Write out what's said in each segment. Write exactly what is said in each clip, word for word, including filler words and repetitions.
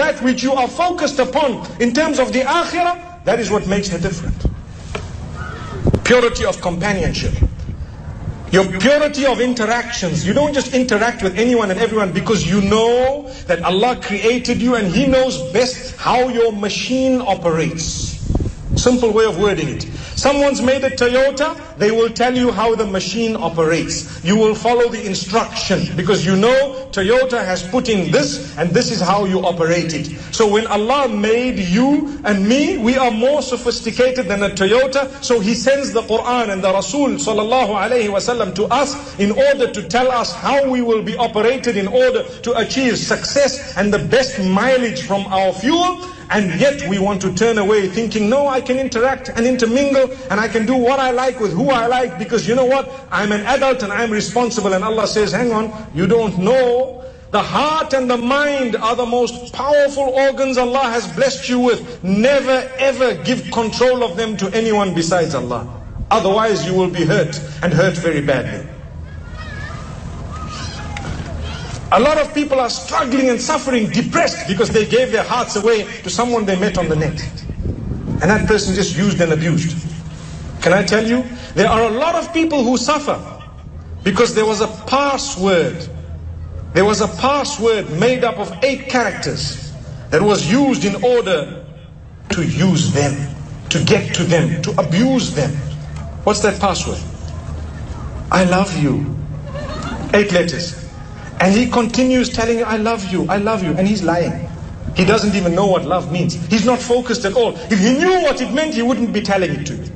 that which you are focused upon in terms of the akhirah, that is what makes her different. Purity of companionship. Your purity of interactions. You don't just interact with anyone and everyone because you know that Allah created you and He knows best how your machine operates. Simple way of wording it. Someone's made a Toyota, they will tell you how the machine operates. You will follow the instruction because you know Toyota has put in this and this is how you operate it. So when Allah made you and me, we are more sophisticated than a Toyota. So He sends the Quran and the Rasul sallallahu alayhi wasallam to us in order to tell us how we will be operated in order to achieve success and the best mileage from our fuel. And yet we want to turn away thinking, no, I can interact and intermingle and I can do what I like with who I like because you know what? I'm an adult and I'm responsible. And Allah says, hang on, you don't know. The heart and the mind are the most powerful organs Allah has blessed you with. Never ever give control of them to anyone besides Allah. Otherwise you will be hurt and hurt very badly. A lot of people are struggling and suffering, depressed because they gave their hearts away to someone they met on the net. And that person just used and abused. Can I tell you? There are a lot of people who suffer because there was a password. There was a password made up of eight characters that was used in order to use them, to get to them, to abuse them. What's that password? I love you. Eight letters. And he continues telling you, I love you, I love you. And he's lying. He doesn't even know what love means. He's not focused at all. If he knew what it meant, he wouldn't be telling it to you.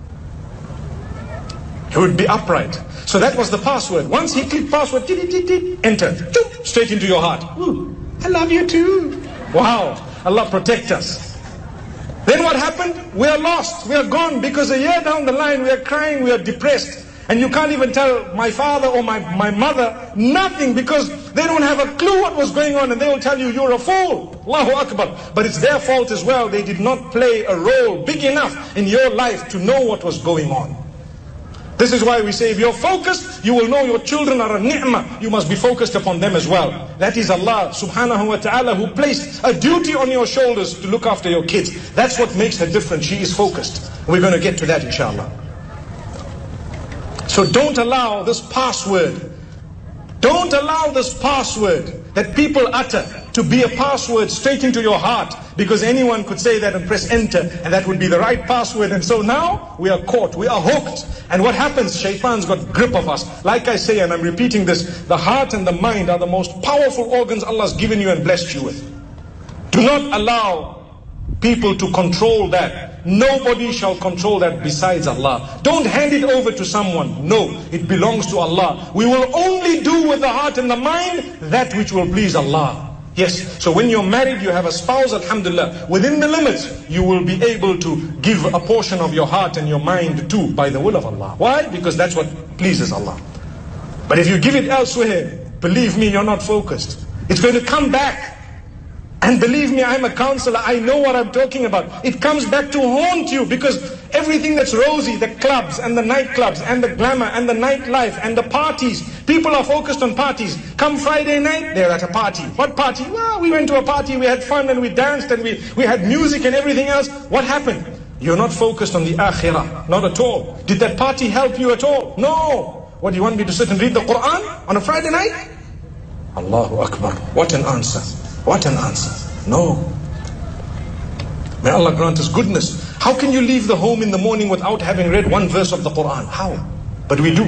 He would be upright. So that was the password. Once he clicked password, enter, straight into your heart. Ooh, I love you too. Wow, Allah protect us. Then what happened? We are lost, we are gone, because a year down the line we are crying, we are depressed. And you can't even tell my father or my, my mother nothing because they don't have a clue what was going on and they will tell you you're a fool. Allahu Akbar. But it's their fault as well. They did not play a role big enough in your life to know what was going on. This is why we say if you're focused, you will know your children are a ni'mah. You must be focused upon them as well. That is Allah subhanahu wa ta'ala who placed a duty on your shoulders to look after your kids. That's what makes her different. She is focused. We're going to get to that inshallah. So don't allow this password, don't allow this password that people utter to be a password straight into your heart, because anyone could say that and press enter and that would be the right password. And so now we are caught, we are hooked. And what happens? Shaitan's got grip of us. Like I say, and I'm repeating this, the heart and the mind are the most powerful organs Allah's given you and blessed you with. Do not allow people to control that. Nobody shall control that besides Allah. Don't hand it over to someone. No, it belongs to Allah. We will only do with the heart and the mind that which will please Allah. Yes, so when you're married, you have a spouse, alhamdulillah, within the limits, you will be able to give a portion of your heart and your mind too, by the will of Allah. Why? Because that's what pleases Allah. But if you give it elsewhere, believe me, you're not focused. It's going to come back. And believe me, I'm a counselor, I know what I'm talking about. It comes back to haunt you because everything that's rosy, the clubs and the nightclubs and the glamour and the nightlife and the parties, people are focused on parties. Come Friday night, they're at a party. What party? Well, we went to a party, we had fun and we danced and we, we had music and everything else. What happened? You're not focused on the akhirah, not at all. Did that party help you at all? No. What, do you want me to sit and read the Quran on a Friday night? Allahu Akbar. What an answer. What an answer. No. May Allah grant us goodness. How can you leave the home in the morning without having read one verse of the Quran? How? But we do.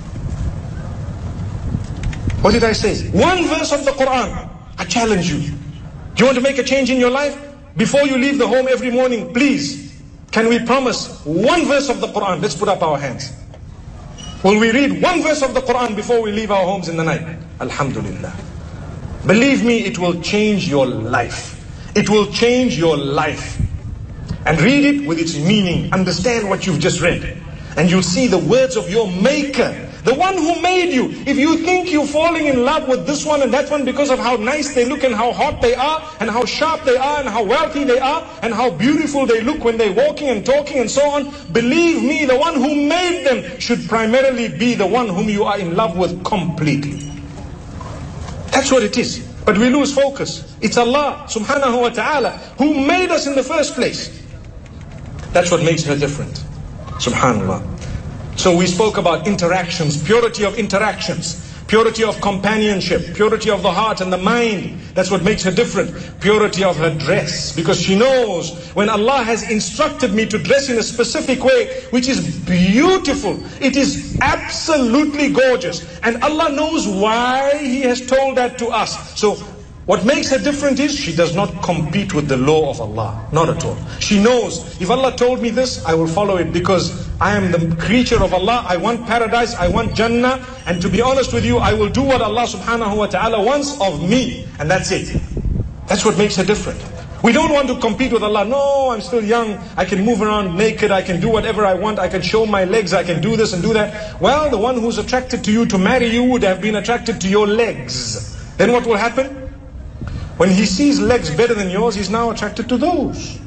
What did I say? One verse of the Quran. I challenge you. Do you want to make a change in your life? Before you leave the home every morning, please, can we promise one verse of the Quran? Let's put up our hands. Will we read one verse of the Quran before we leave our homes in the night? Alhamdulillah. Believe me, it will change your life. It will change your life. And read it with its meaning. Understand what you've just read. And you'll see the words of your maker. The one who made you. If you think you're falling in love with this one and that one because of how nice they look and how hot they are and how sharp they are and how wealthy they are and how beautiful they look when they're walking and talking and so on, believe me, the one who made them should primarily be the one whom you are in love with completely. That's what it is. But we lose focus. It's Allah subhanahu wa ta'ala who made us in the first place. That's what makes her different. Subhanallah. So we spoke about interactions, purity of interactions, purity of companionship, purity of the heart and the mind. That's what makes her different. Purity of her dress, because she knows when Allah has instructed me to dress in a specific way, which is beautiful, it is absolutely gorgeous, and Allah knows why He has told that to us. So what makes her different is she does not compete with the law of Allah. Not at all. She knows, if Allah told me this, I will follow it because I am the creature of Allah. I want paradise, I want Jannah. And to be honest with you, I will do what Allah subhanahu wa ta'ala wants of me. And that's it. That's what makes her different. We don't want to compete with Allah. No, I'm still young. I can move around naked. I can do whatever I want. I can show my legs. I can do this and do that. Well, the one who's attracted to you to marry you would have been attracted to your legs. Then what will happen? When he sees legs better than yours, he's now attracted to those.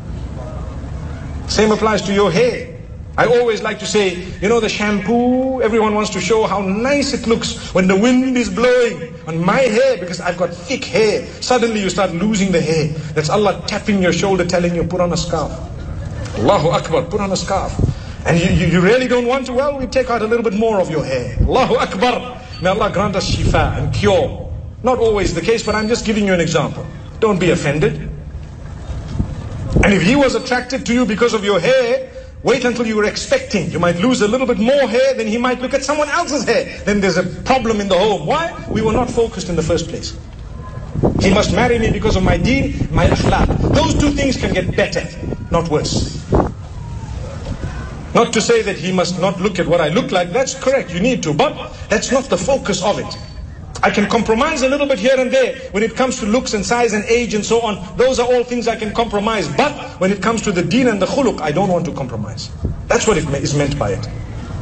Same applies to your hair. I always like to say, you know the shampoo, everyone wants to show how nice it looks when the wind is blowing on my hair because I've got thick hair. Suddenly you start losing the hair. That's Allah tapping your shoulder telling you, put on a scarf. Allahu Akbar, put on a scarf. And you, you, you really don't want to? Well, we take out a little bit more of your hair. Allahu Akbar. May Allah grant us shifa and cure. Not always the case, but I'm just giving you an example. Don't be offended. And if he was attracted to you because of your hair, wait until you were expecting. You might lose a little bit more hair, then he might look at someone else's hair. Then there's a problem in the home. Why? We were not focused in the first place. He must marry me because of my deen, my akhlaq. Those two things can get better, not worse. Not to say that he must not look at what I look like. That's correct, you need to. But that's not the focus of it. I can compromise a little bit here and there when it comes to looks and size and age and so on. Those are all things I can compromise. But when it comes to the deen and the khuluq, I don't want to compromise. That's what it is meant by it.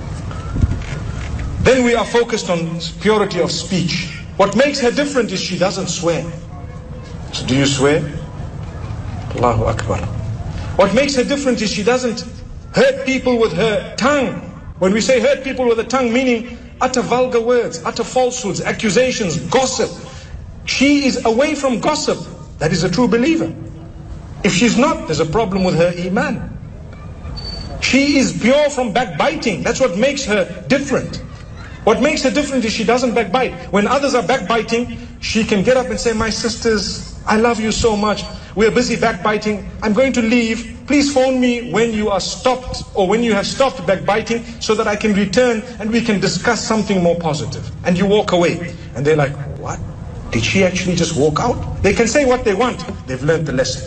Then we are focused on purity of speech. What makes her different is she doesn't swear. So do you swear? Allahu Akbar. What makes her different is she doesn't hurt people with her tongue. When we say hurt people with the tongue, meaning utter vulgar words, utter falsehoods, accusations, gossip. She is away from gossip. That is a true believer. If she's not, there's a problem with her iman. She is pure from backbiting. That's what makes her different. What makes her different is she doesn't backbite. When others are backbiting, she can get up and say, my sisters, I love you so much. We're busy backbiting. I'm going to leave. Please phone me when you are stopped or when you have stopped backbiting so that I can return and we can discuss something more positive. And you walk away. And they're like, what? Did she actually just walk out? They can say what they want. They've learned the lesson.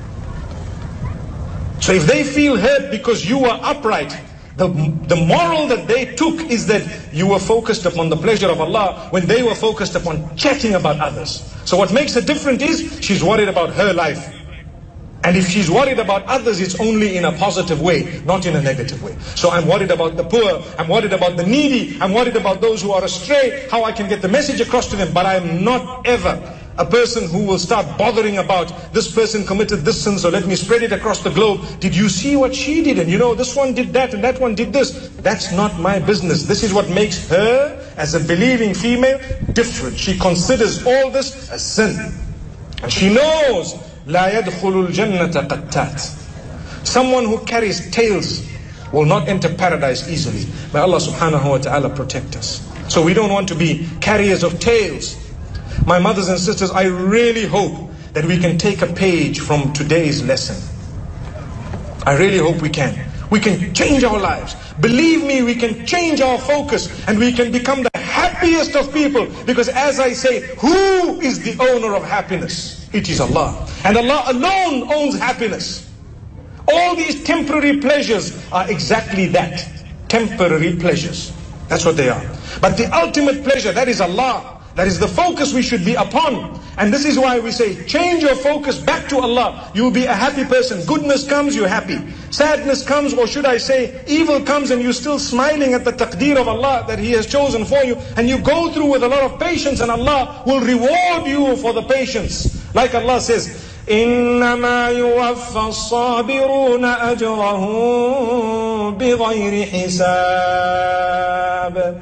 So if they feel hurt because you were upright, the, the moral that they took is that you were focused upon the pleasure of Allah when they were focused upon chatting about others. So what makes her different is she's worried about her life. And if she's worried about others, it's only in a positive way, not in a negative way. So I'm worried about the poor, I'm worried about the needy, I'm worried about those who are astray, how I can get the message across to them. But I'm not ever a person who will start bothering about this person committed this sin, so let me spread it across the globe. Did you see what she did? And you know, this one did that and that one did this. That's not my business. This is what makes her, as a believing female, different. She considers all this a sin. And she knows, لا يدخل الجنة قتات. Someone who carries tails will not enter paradise easily. May Allah subhanahu wa ta'ala protect us. So we don't want to be carriers of tails. My mothers and sisters, I really hope that we can take a page from today's lesson. I really hope we can. We can change our lives. Believe me, we can change our focus and we can become the happiest of people. Because as I say, who is the owner of happiness? It is Allah. And Allah alone owns happiness. All these temporary pleasures are exactly that. Temporary pleasures. That's what they are. But the ultimate pleasure, that is Allah. That is the focus we should be upon. And this is why we say, change your focus back to Allah. You will be a happy person. Goodness comes, you're happy. Sadness comes, or should I say, evil comes and you're still smiling at the taqdeer of Allah that He has chosen for you. And you go through with a lot of patience and Allah will reward you for the patience. Like Allah says, إِنَّمَا يُوَفَّى الصَّابِرُونَ أَجْرَهُمْ بِغَيْرِ حِسَابٍ.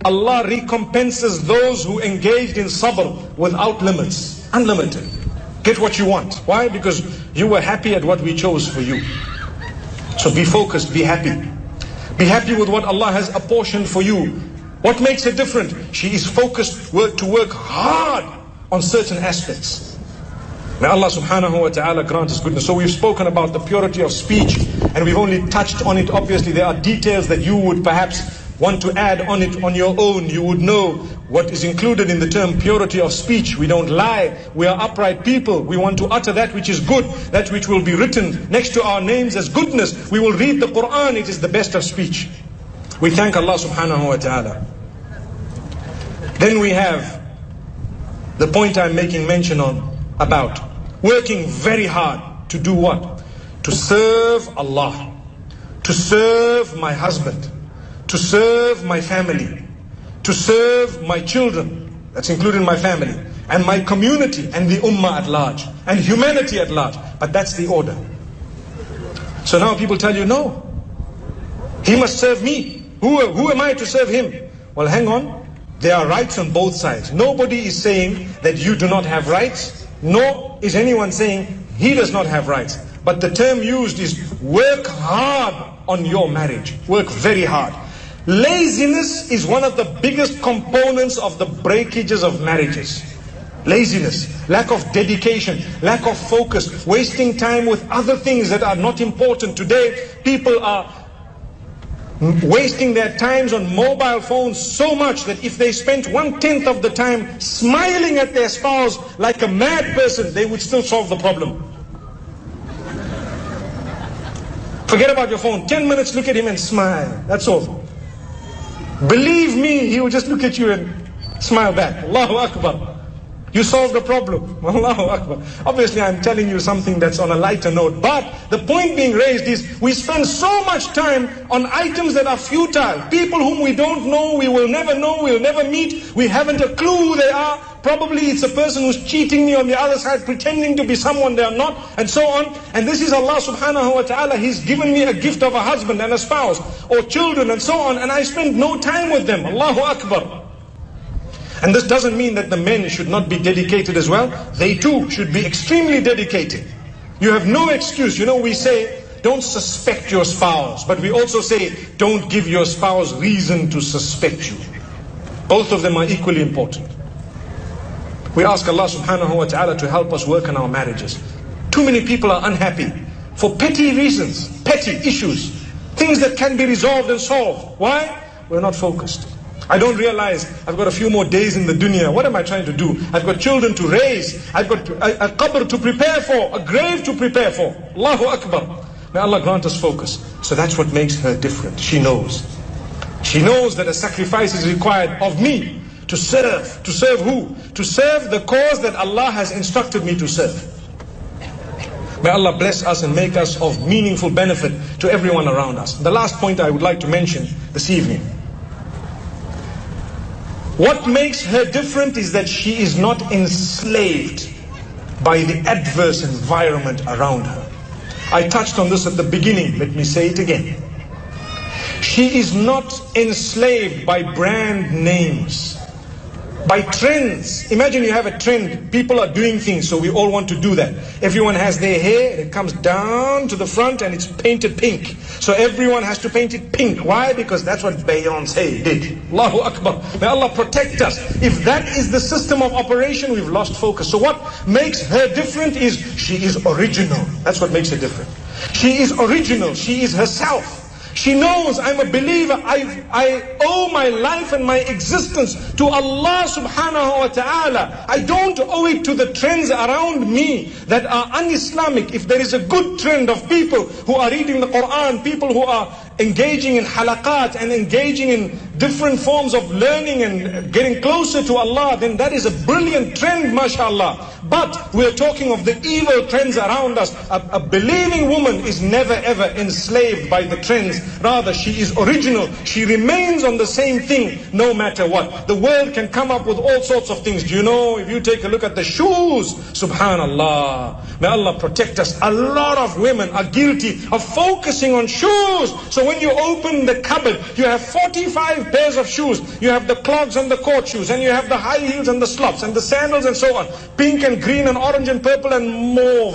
Allah recompenses those who engaged in sabr without limits, unlimited. Get what you want. Why? Because you were happy at what we chose for you. So be focused, be happy. Be happy with what Allah has apportioned for you. What makes it different? She is focused work, to work hard on certain aspects. May Allah subhanahu wa ta'ala grant us goodness. So we've spoken about the purity of speech, and we've only touched on it. Obviously there are details that you would perhaps want to add on it on your own. You would know what is included in the term purity of speech. We don't lie. We are upright people. We want to utter that which is good, that which will be written next to our names as goodness. We will read the Quran. It is the best of speech. We thank Allah subhanahu wa ta'ala. Then we have the point I'm making mention on about working very hard to do what? To serve Allah, to serve my husband, to serve my family, to serve my children, that's including my family, and my community, and the ummah at large, and humanity at large. But that's the order. So now people tell you, no, he must serve me. Who, who am I to serve him? Well, hang on. There are rights on both sides. Nobody is saying that you do not have rights, nor is anyone saying he does not have rights. But the term used is work hard on your marriage. Work very hard. Laziness is one of the biggest components of the breakages of marriages. Laziness, lack of dedication, lack of focus, wasting time with other things that are not important. Today, people are wasting their times on mobile phones so much that if they spent one-tenth of the time smiling at their spouse like a mad person, they would still solve the problem. Forget about your phone. Ten minutes, look at him and smile. That's all. Believe me, he will just look at you and smile back. Allahu Akbar. You solve the problem. Allahu Akbar. Obviously, I'm telling you something that's on a lighter note. But the point being raised is we spend so much time on items that are futile. People whom we don't know, we will never know, we'll never meet. We haven't a clue who they are. Probably it's a person who's cheating me on the other side, pretending to be someone they are not, and so on. And this is Allah subhanahu wa ta'ala. He's given me a gift of a husband and a spouse, or children and so on, and I spend no time with them. Allahu Akbar. And this doesn't mean that the men should not be dedicated as well. They too should be extremely dedicated. You have no excuse. You know, we say, don't suspect your spouse. But we also say, don't give your spouse reason to suspect you. Both of them are equally important. We ask Allah subhanahu wa ta'ala to help us work on our marriages. Too many people are unhappy for petty reasons, petty issues, things that can be resolved and solved. Why? We're not focused. I don't realize I've got a few more days in the dunya. What am I trying to do? I've got children to raise. I've got a, a qabr to prepare for, a grave to prepare for. Allahu Akbar. May Allah grant us focus. So that's what makes her different. She knows. She knows that a sacrifice is required of me to serve. To serve who? To serve the cause that Allah has instructed me to serve. May Allah bless us and make us of meaningful benefit to everyone around us. The last point I would like to mention this evening. What makes her different is that she is not enslaved by the adverse environment around her. I touched on this at the beginning, let me say it again. She is not enslaved by brand names, by trends. Imagine you have a trend, people are doing things, so we all want to do that. Everyone has their hair, it comes down to the front and it's painted pink. So everyone has to paint it pink. Why? Because that's what Beyonce did. Allahu Akbar. May Allah protect us. If that is the system of operation, we've lost focus. So what makes her different is she is original. That's what makes her different. She is original. She is herself. She knows I'm a believer. I, I owe my life and my existence to Allah subhanahu wa ta'ala. I don't owe it to the trends around me that are un-Islamic. If there is a good trend of people who are reading the Quran, people who are engaging in halaqat and engaging in different forms of learning and getting closer to Allah, then that is a brilliant trend, mashallah. But we're talking of the evil trends around us. A, a believing woman is never ever enslaved by the trends. Rather, she is original. She remains on the same thing no matter what. The world can come up with all sorts of things. Do you know, if you take a look at the shoes, subhanallah, may Allah protect us. A lot of women are guilty of focusing on shoes. So So when you open the cupboard, you have forty-five pairs of shoes. You have the clogs and the court shoes, and you have the high heels and the slops and the sandals and so on. Pink and green and orange and purple and more.